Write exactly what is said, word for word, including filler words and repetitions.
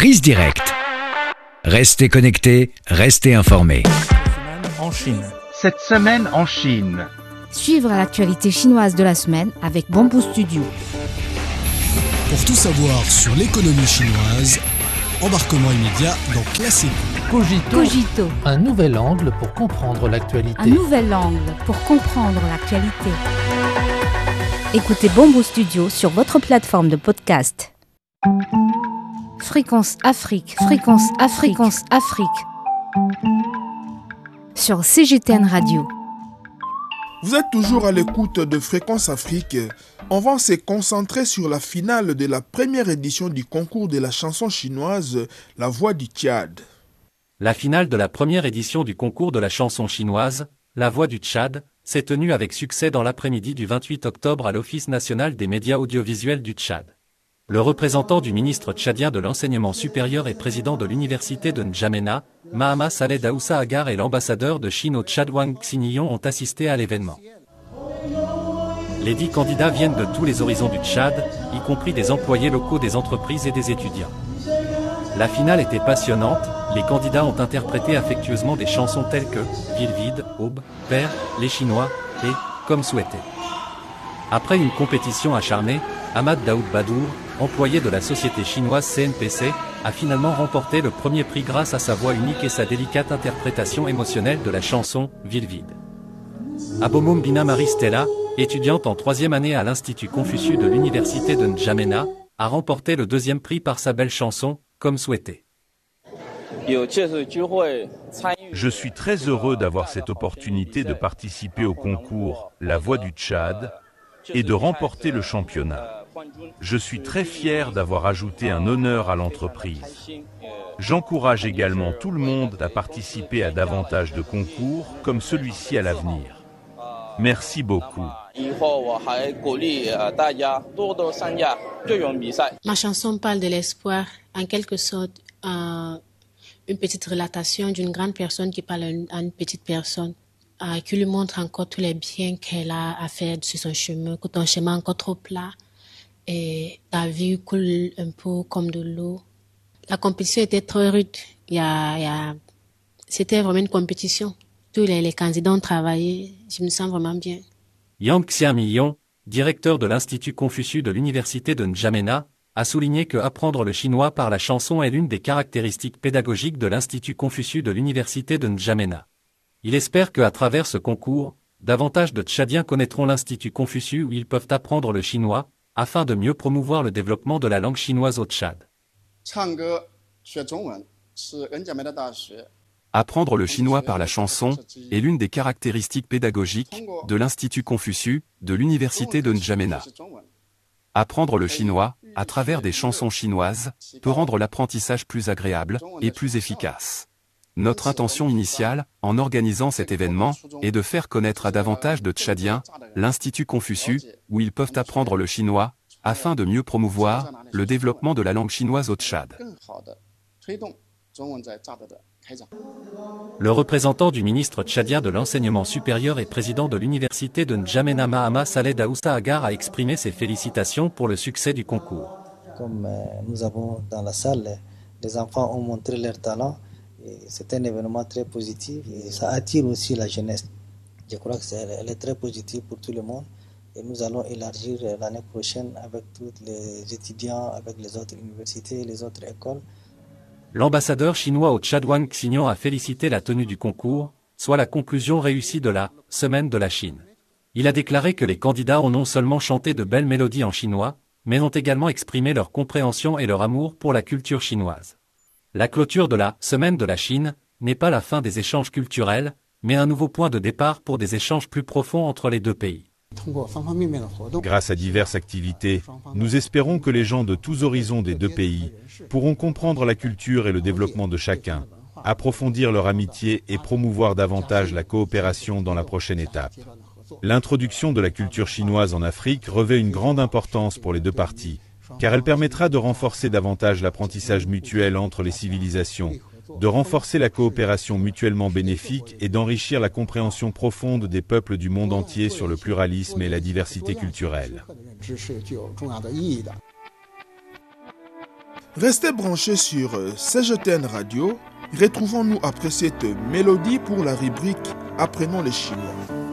Prise directe. Restez connectés, restez informés. En Chine. Cette semaine en Chine. Suivre l'actualité chinoise de la semaine avec Bamboo Studio. Pour tout savoir sur l'économie chinoise, embarquement immédiat dans Classico. Cogito. Cogito. Un nouvel angle pour comprendre l'actualité. Un nouvel angle pour comprendre l'actualité. Écoutez Bamboo Studio sur votre plateforme de podcast. Fréquence Afrique, Fréquence Afrique, Fréquence Afrique. Sur C G T N Radio. Vous êtes toujours à l'écoute de Fréquence Afrique. On va se concentrer sur la finale de la première édition du concours de la chanson chinoise La Voix du Tchad. La finale de la première édition du concours de la chanson chinoise, La Voix du Tchad, s'est tenue avec succès dans l'après-midi du vingt-huit octobre à l'Office national des médias audiovisuels du Tchad. Le représentant du ministre tchadien de l'enseignement supérieur et président de l'université de N'Djamena, Mahama Saleh Daoussa Agar et l'ambassadeur de Chine au Tchad Wang Xinyon ont assisté à l'événement. Les dix candidats viennent de tous les horizons du Tchad, y compris des employés locaux des entreprises et des étudiants. La finale était passionnante, les candidats ont interprété affectueusement des chansons telles que « Ville vide »,« Aube »,« Père »,« Les Chinois » et « Comme souhaité ». Après une compétition acharnée, Ahmad Daoud Badour, employé de la société chinoise C N P C, a finalement remporté le premier prix grâce à sa voix unique et sa délicate interprétation émotionnelle de la chanson « Ville vide ». Abomoum Bina Marie Stella, étudiante en troisième année à l'Institut Confucius de l'université de N'Djamena, a remporté le deuxième prix par sa belle chanson « Comme souhaité ». Je suis très heureux d'avoir cette opportunité de participer au concours La Voix du Tchad et de remporter le championnat. Je suis très fier d'avoir ajouté un honneur à l'entreprise. J'encourage également tout le monde à participer à davantage de concours comme celui-ci à l'avenir. Merci beaucoup. Ma chanson parle de l'espoir, en quelque sorte, euh, une petite relatation d'une grande personne qui parle à une petite personne, euh, qui lui montre encore tous les biens qu'elle a à faire sur son chemin, que ton chemin est encore trop plat et ta vie coule un peu comme de l'eau. La compétition était très rude. Il y a, il y a, c'était vraiment une compétition. Tous les, les candidats ont travaillé. Je me sens vraiment bien. Yang Xiamiyon, directeur de l'Institut Confucius de l'université de N'Djamena, a souligné que apprendre le chinois par la chanson est l'une des caractéristiques pédagogiques de l'Institut Confucius de l'université de N'Djamena. Il espère qu'à travers ce concours, davantage de Tchadiens connaîtront l'Institut Confucius où ils peuvent apprendre le chinois, afin de mieux promouvoir le développement de la langue chinoise au Tchad. Apprendre le chinois par la chanson est l'une des caractéristiques pédagogiques de l'Institut Confucius de l'université de N'Djamena. Apprendre le chinois, à travers des chansons chinoises, peut rendre l'apprentissage plus agréable et plus efficace. Notre intention initiale, en organisant cet événement, est de faire connaître à davantage de Tchadiens l'Institut Confucius, où ils peuvent apprendre le chinois, afin de mieux promouvoir le développement de la langue chinoise au Tchad. Le représentant du ministre tchadien de l'enseignement supérieur et président de l'université de N'Djamena Mahama Saleh Daoussa Agar a exprimé ses félicitations pour le succès du concours. Comme euh, nous avons dans la salle, les enfants ont montré leur talent. Et c'est un événement très positif et ça attire aussi la jeunesse. Je crois que c'est, elle est très positive pour tout le monde et nous allons élargir l'année prochaine avec tous les étudiants, avec les autres universités et les autres écoles. L'ambassadeur chinois au Tchad Wang Xinyon a félicité la tenue du concours, soit la conclusion réussie de la « Semaine de la Chine ». Il a déclaré que les candidats ont non seulement chanté de belles mélodies en chinois, mais ont également exprimé leur compréhension et leur amour pour la culture chinoise. La clôture de la « Semaine de la Chine » n'est pas la fin des échanges culturels, mais un nouveau point de départ pour des échanges plus profonds entre les deux pays. Grâce à diverses activités, nous espérons que les gens de tous horizons des deux pays pourront comprendre la culture et le développement de chacun, approfondir leur amitié et promouvoir davantage la coopération dans la prochaine étape. L'introduction de la culture chinoise en Afrique revêt une grande importance pour les deux parties, car elle permettra de renforcer davantage l'apprentissage mutuel entre les civilisations, de renforcer la coopération mutuellement bénéfique et d'enrichir la compréhension profonde des peuples du monde entier sur le pluralisme et la diversité culturelle. Restez branchés sur C G T N Radio. Retrouvons-nous après cette mélodie pour la rubrique Apprenons les Chinois.